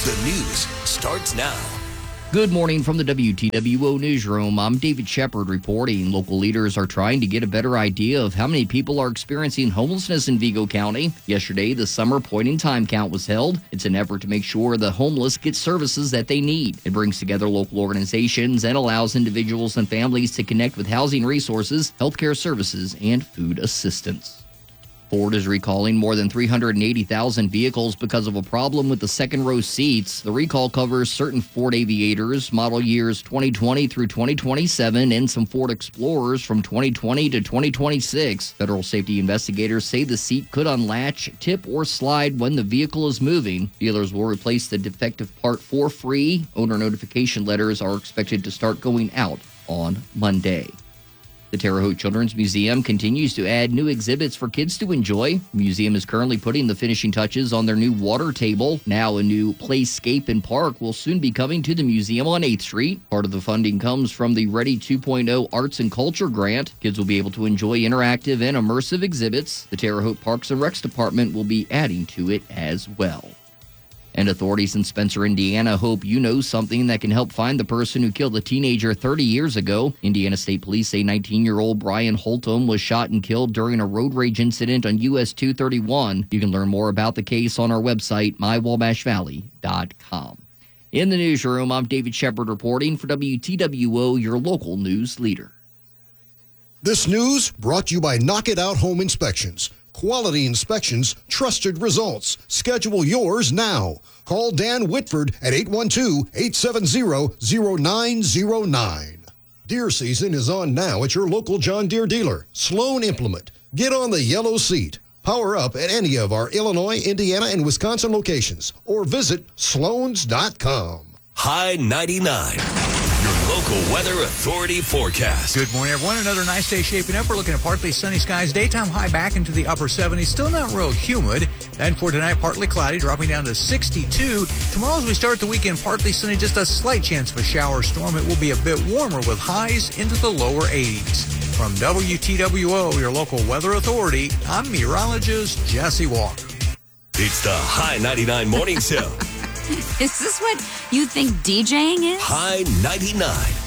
The news starts now. Good morning from the WTWO Newsroom. I'm David Shepard reporting. Local leaders are trying to get a better idea of how many people are experiencing homelessness in Vigo County. Yesterday, the summer point-in-time count was held. It's an effort to make sure the homeless get services that they need. It brings together local organizations and allows individuals and families to connect with housing resources, healthcare services, and food assistance. Ford is recalling more than 380,000 vehicles because of a problem with the second-row seats. The recall covers certain Ford Aviators, model years 2020 through 2027, and some Ford Explorers from 2020 to 2026. Federal safety investigators say the seat could unlatch, tip, or slide when the vehicle is moving. Dealers will replace the defective part for free. Owner notification letters are expected to start going out on Monday. The Terre Haute Children's Museum continues to add new exhibits for kids to enjoy. The museum is currently putting the finishing touches on their new water table. Now a new Playscape and Park will soon be coming to the museum on 8th Street. Part of the funding comes from the Ready 2.0 Arts and Culture Grant. Kids will be able to enjoy interactive and immersive exhibits. The Terre Haute Parks and Recs Department will be adding to it as well. And authorities in Spencer, Indiana hope you know something that can help find the person who killed a teenager 30 years ago. Indiana State Police say 19-year-old Brian Holtum was shot and killed during a road rage incident on US 231. You can learn more about the case on our website, mywabashvalley.com. In the newsroom, I'm David Shepard reporting for WTWO, your local news leader. This news brought to you by Knock It Out Home Inspections. Quality inspections, trusted results. Schedule yours now. Call Dan Whitford at 812-870-0909. Deer season is on now at your local John Deere dealer. Sloan Implement. Get on the yellow seat. Power up at any of our Illinois, Indiana, and Wisconsin locations or visit sloans.com. High 99. Your local weather authority forecast. Good morning, everyone. Another nice day shaping up. We're looking at partly sunny skies. Daytime high back into the upper 70s. Still not real humid. And for tonight, partly cloudy, dropping down to 62. Tomorrow, as we start the weekend, partly sunny. Just a slight chance of a shower or storm. It will be a bit warmer with highs into the lower 80s. From WTWO, your local weather authority, I'm meteorologist Jesse Walker. It's the High 99 Morning Show. Is this what you think DJing is? High 99.